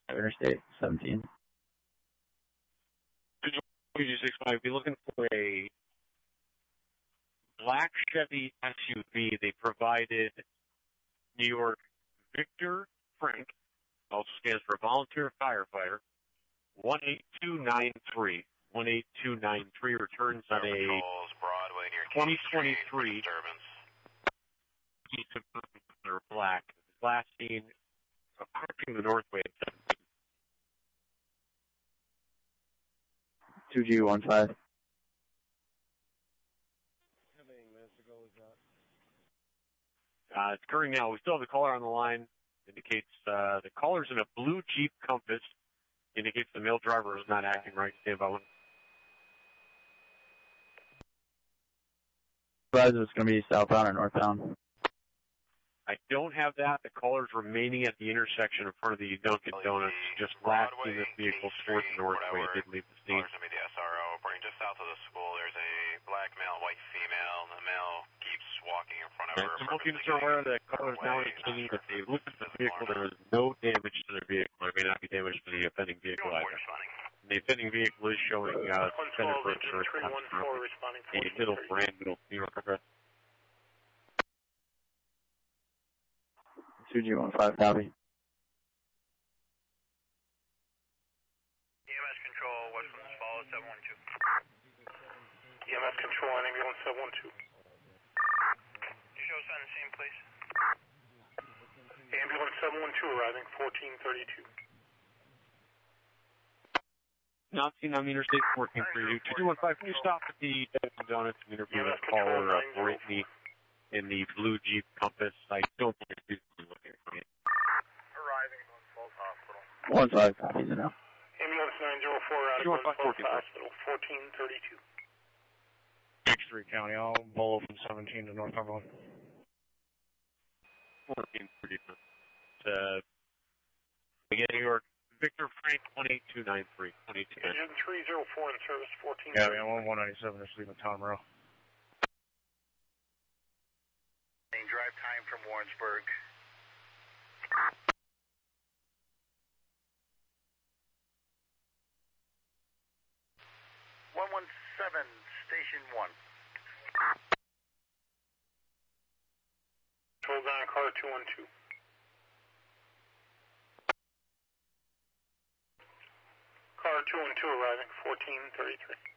Interstate 17. I'd be looking for a black Chevy SUV. They provided New York Victor Frank, also stands for volunteer firefighter, 18293. 18293 returns on a 2023 black. Last seen approaching the Northway at 2G15. It's occurring now. We still have the caller on the line. Indicates the caller's in a blue Jeep Compass. Indicates the male driver is not acting right. Stand by one. It's going to be southbound or northbound? I don't have that. The caller's remaining at the intersection in front of the Dunkin' Donuts. Just last seen this vehicle towards the Northway. It did leave the scene. The SRO, just south of the school, there's a black male, white female. The male keeps walking in front of her. Some units are aware that the caller is now indicating that they looked at the vehicle. There was no damage to their vehicle. There may not be damage to the offending vehicle either. The offending vehicle is showing suspended for insurance. A middle brand middle New York address. 2G15 copy. EMS control, what's from this follow 712? EMS control on ambulance 712. You show us on the scene, please. Ambulance 712 arriving, 1432. Not seen on the interstate 1432. 2215, can you stop at the Dunkin' Donuts and interview the caller Brittany in the blue Jeep Compass? I don't think it's looking for you. Arriving at Falls Hospital. 15 copies now. Ambulance 904 out of Falls Hospital, 1432. X3 County, I'll Bolo from 17 to North Cumberland. 1432. Again, New York, Victor Frank, 18293. 18293. Engine 304 in service, 1432. Yeah, I'm on 197, just leaving Tom Row. Drive time from Warrensburg. 117, Station 1. Hold on, car 212. Car 212 arriving, 1433.